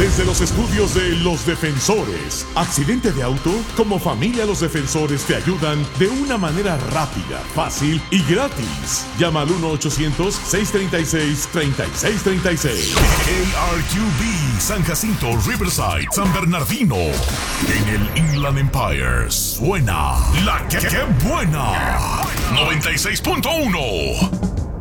Desde los estudios de Los Defensores. ¿Accidente de auto? Como familia Los Defensores te ayudan de una manera rápida, fácil y gratis. Llama al 1-800-636-3636. ARQB, San Jacinto, Riverside, San Bernardino. En el Inland Empire suena la que buena. 96.1.